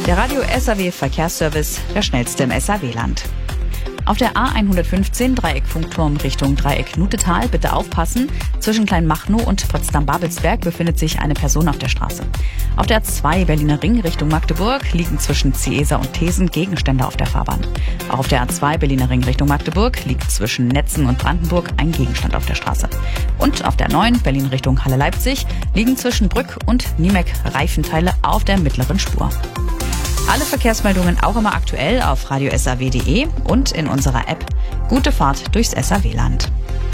Der Radio SAW Verkehrsservice, der schnellste im SAW-Land. Auf der A115 Dreieck-Funkturm Richtung Dreieck Nutetal bitte aufpassen. Zwischen Kleinmachnow und Potsdam-Babelsberg befindet sich eine Person auf der Straße. Auf der A2 Berliner Ring Richtung Magdeburg liegen zwischen Ciesa und Thesen Gegenstände auf der Fahrbahn. Auch auf der A2 Berliner Ring Richtung Magdeburg liegt zwischen Netzen und Brandenburg ein Gegenstand auf der Straße. Und auf der 9 Berlin Richtung Halle-Leipzig liegen zwischen Brück und Niemek Reifenteile auf der mittleren Spur. Alle Verkehrsmeldungen auch immer aktuell auf radiosaw.de und in unserer App. Gute Fahrt durchs SAW-Land.